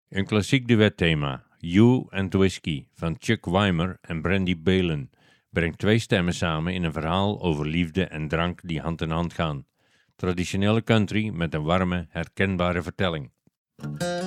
Een klassiek duetthema, You and Whiskey, van Chuck Weimer en Brandy Balen, brengt twee stemmen samen in een verhaal over liefde en drank die hand in hand gaan. Traditionele country met een warme, herkenbare vertelling.